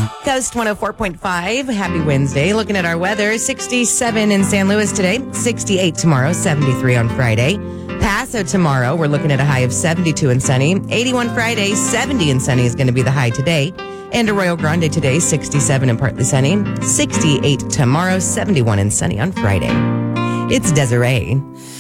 Coast 104.5. Happy Wednesday. Looking at our weather, 67 in San Luis today, 68 tomorrow, 73 on Friday. Paso tomorrow, we're looking at a high of 72 and sunny. 81 Friday, 70 and sunny is going to be the high today. And Arroyo Grande today, 67 and partly sunny. 68 tomorrow, 71 and sunny on Friday. It's Desiree.